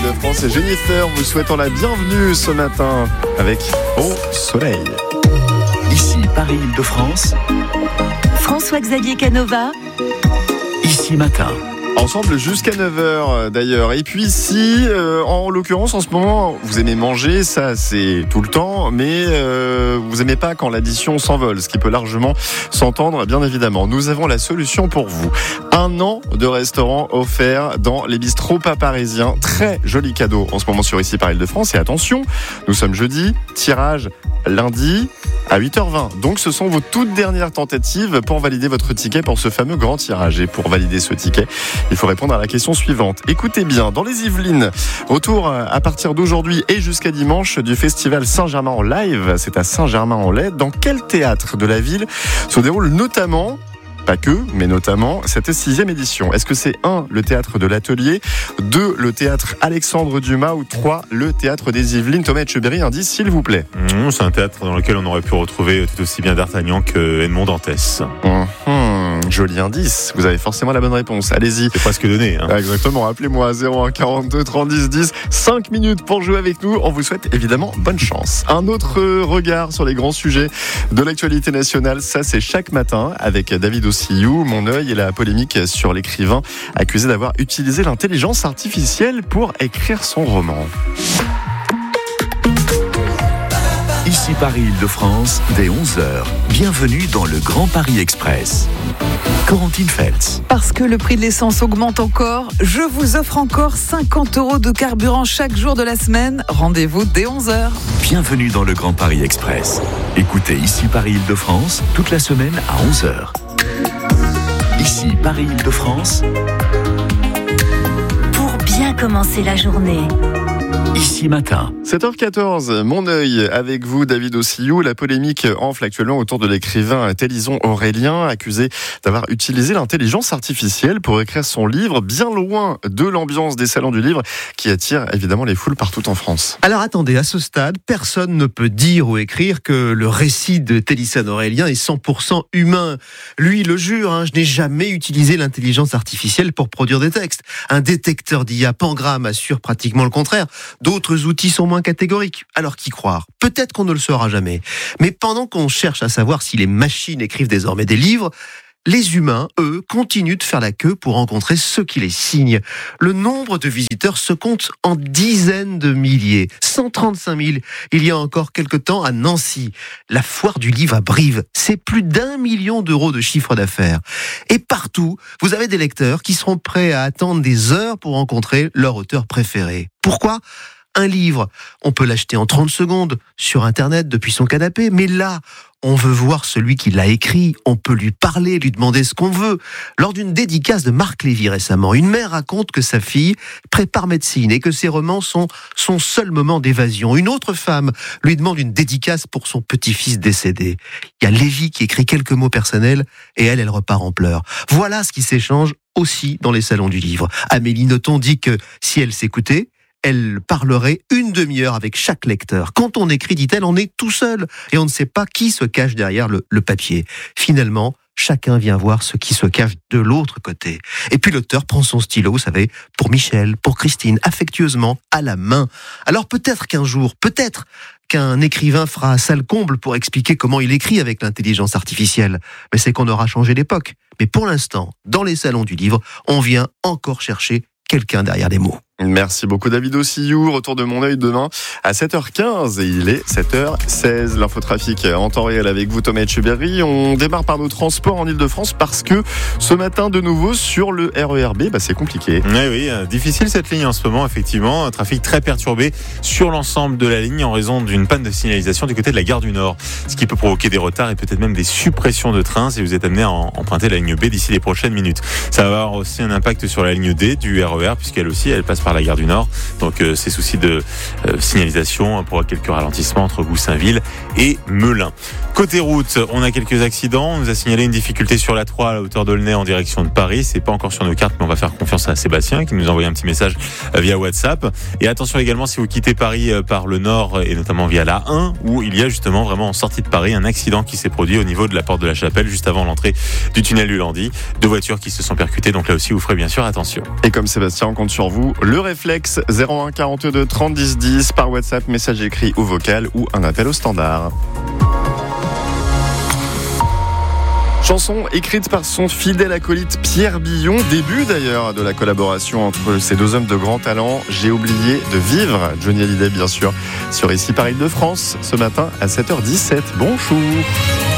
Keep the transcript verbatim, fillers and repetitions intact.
Île-de-France et Jennifer vous souhaitant la bienvenue ce matin avec Au Soleil. Ici Paris-Île-de-France, François-Xavier Canova, Ici Matin. Ensemble jusqu'à neuf heures d'ailleurs. Et puis si, euh, en l'occurrence, en ce moment, vous aimez manger, ça c'est tout le temps, mais euh, vous aimez pas quand l'addition s'envole, ce qui peut largement s'entendre, bien évidemment. Nous avons la solution pour vous. Un an de restaurant offert dans les bistrots pas parisiens. Très joli cadeau en ce moment sur Ici par Île-de-France. Et attention, nous sommes jeudi, tirage lundi à huit heures vingt. Donc ce sont vos toutes dernières tentatives pour valider votre ticket pour ce fameux grand tirage. Et pour valider ce ticket, il faut répondre à la question suivante. Écoutez bien, dans les Yvelines, retour à partir d'aujourd'hui et jusqu'à dimanche du festival Saint-Germain en live. C'est à Saint-Germain-en-Laye. Dans quel théâtre de la ville se déroule notamment, pas que, mais notamment, cette sixième édition? Est-ce que c'est un, le théâtre de l'Atelier, deux, le théâtre Alexandre Dumas ou trois, le théâtre des Yvelines? Thomas Etcheberry, indice s'il vous plaît. Mmh, c'est un théâtre dans lequel on aurait pu retrouver tout aussi bien D'Artagnan que Edmond Dantès. Mmh, joli indice, vous avez forcément la bonne réponse. Allez-y. C'est presque donné. Hein. Exactement, appelez-moi à zéro un quarante-deux trente dix dix. cinq minutes pour jouer avec nous. On vous souhaite évidemment bonne chance. Un autre regard sur les grands sujets de l'actualité nationale, ça c'est chaque matin avec David Ossillou, Mon œil et la polémique sur l'écrivain accusé d'avoir utilisé l'intelligence artificielle pour écrire son roman. Ici Paris-Île-de-France, dès onze heures. Bienvenue dans le Grand Paris Express. Corentine Feltz. Parce que le prix de l'essence augmente encore, je vous offre encore cinquante euros de carburant chaque jour de la semaine. Rendez-vous dès onze heures. Bienvenue dans le Grand Paris Express. Écoutez Ici Paris-Île-de-France toute la semaine à onze heures. Ici Paris-Île-de-France. pour bien commencer la journée. Ici Matin. sept heures quatorze, Mon œil avec vous, David Ossillou. La polémique enfle actuellement autour de l'écrivain Télison Aurélien, accusé d'avoir utilisé l'intelligence artificielle pour écrire son livre, bien loin de l'ambiance des salons du livre qui attire évidemment les foules partout en France. Alors attendez, à ce stade, personne ne peut dire ou écrire que le récit de Télison Aurélien est cent pour cent humain. Lui le jure, hein, je n'ai jamais utilisé l'intelligence artificielle pour produire des textes. Un détecteur d'I A Pangram assure pratiquement le contraire. D'autres outils sont moins catégoriques. Alors qui croire? Peut-être qu'on ne le saura jamais. Mais pendant qu'on cherche à savoir si les machines écrivent désormais des livres, les humains, eux, continuent de faire la queue pour rencontrer ceux qui les signent. Le nombre de visiteurs se compte en dizaines de milliers. cent trente-cinq mille il y a encore quelque temps à Nancy. La foire du livre à Brive, c'est plus d'un million d'euros de chiffre d'affaires. Et partout, vous avez des lecteurs qui seront prêts à attendre des heures pour rencontrer leur auteur préféré. Pourquoi ? Un livre, on peut l'acheter en trente secondes sur Internet depuis son canapé, mais là, on veut voir celui qui l'a écrit, on peut lui parler, lui demander ce qu'on veut. Lors d'une dédicace de Marc Lévy récemment, une mère raconte que sa fille prépare médecine et que ses romans sont son seul moment d'évasion. Une autre femme lui demande une dédicace pour son petit-fils décédé. Il y a Lévy qui écrit quelques mots personnels et elle, elle repart en pleurs. Voilà ce qui s'échange aussi dans les salons du livre. Amélie Nothomb dit que si elle s'écoutait, elle parlerait une demi-heure avec chaque lecteur. Quand on écrit, dit-elle, on est tout seul et on ne sait pas qui se cache derrière le, le papier. Finalement, chacun vient voir ce qui se cache de l'autre côté. Et puis l'auteur prend son stylo, vous savez, pour Michel, pour Christine, affectueusement, à la main. Alors peut-être qu'un jour, peut-être qu'un écrivain fera sale comble pour expliquer comment il écrit avec l'intelligence artificielle. Mais c'est qu'on aura changé l'époque. Mais pour l'instant, dans les salons du livre, on vient encore chercher quelqu'un derrière les mots. Merci beaucoup David Ossillou. Retour de Mon œil demain à sept heures quinze et il est sept heures seize. L'infotrafic en temps réel avec vous Thomas Etcheberry. On démarre par nos transports en Ile-de-France parce que ce matin de nouveau sur le R E R B, bah c'est compliqué. Oui, oui, euh, difficile cette ligne en ce moment effectivement. Un trafic très perturbé sur l'ensemble de la ligne en raison d'une panne de signalisation du côté de la gare du Nord. Ce qui peut provoquer des retards et peut-être même des suppressions de trains si vous êtes amené à emprunter la ligne B d'ici les prochaines minutes. Ça va avoir aussi un impact sur la ligne D du R E R puisqu'elle aussi elle passe par la gare du Nord. Donc euh, ces soucis de euh, signalisation pour quelques ralentissements entre Goussainville et Melun. Côté route, on a quelques accidents. On nous a signalé une difficulté sur la trois à la hauteur d'Aulnay en direction de Paris. C'est pas encore sur nos cartes, mais on va faire confiance à Sébastien qui nous a envoyé un petit message euh, via WhatsApp. Et attention également si vous quittez Paris euh, par le nord et notamment via la un où il y a justement vraiment en sortie de Paris un accident qui s'est produit au niveau de la porte de la Chapelle juste avant l'entrée du tunnel du Landy. Deux voitures qui se sont percutées. Donc là aussi vous ferez bien sûr attention. Et comme Sébastien, on compte sur vous. Le Le réflexe zéro un quarante-deux trente dix dix par WhatsApp, message écrit ou vocal ou un appel au standard. Chanson écrite par son fidèle acolyte Pierre Billon, début d'ailleurs de la collaboration entre ces deux hommes de grand talent. J'ai oublié de vivre, Johnny Hallyday bien sûr, sur Ici par Île-de-France, ce matin à sept heures dix-sept. Bonjour.